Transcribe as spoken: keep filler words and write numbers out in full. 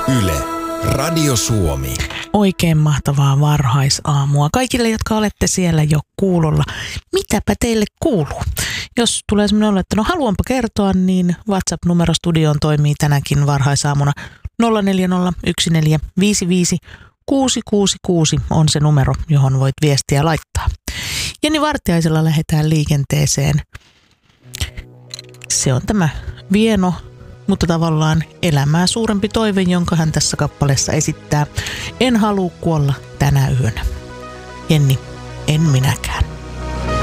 Yle, Radio Suomi. Oikein mahtavaa varhaisaamua kaikille, jotka olette siellä jo kuulolla. Mitäpä teille kuuluu? Jos tulee sellainen olo, että no haluanpa kertoa, niin WhatsApp-numero studioon toimii tänäkin varhaisaamuna. nolla neljä nolla yksi neljä viisi viisi kuusi kuusi kuusi on se numero, johon voit viestiä laittaa. Jenni Vartiaisella lähdetään liikenteeseen. Se on tämä vieno, mutta tavallaan elämää suurempi toive, jonka hän tässä kappaleessa esittää. En halua kuolla tänä yönä. Jenni, en minäkään.